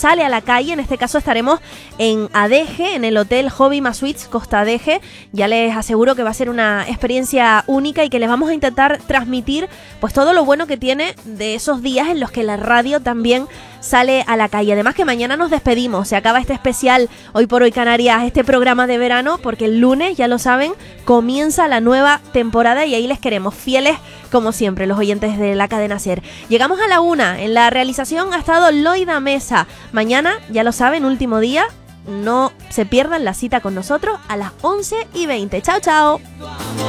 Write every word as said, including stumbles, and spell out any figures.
sale a la calle. En este caso estaremos en Adeje, en el Hotel Hobby Suites Costa Adeje. Ya les aseguro que va a ser una experiencia única y que les vamos a intentar transmitir pues todo lo bueno que tiene de esos días en los que la radio también sale a la calle. Además que mañana nos despedimos, se acaba este especial Hoy por Hoy Canarias, este programa de verano, porque el lunes, ya lo saben, comienza la nueva temporada y ahí les queremos fieles como siempre, los oyentes de la cadena SER. Llegamos a la una, en la realización ha estado Loida Mesa. Mañana, ya lo saben, último día, no se pierdan la cita con nosotros a las once y veinte. Chao, chao.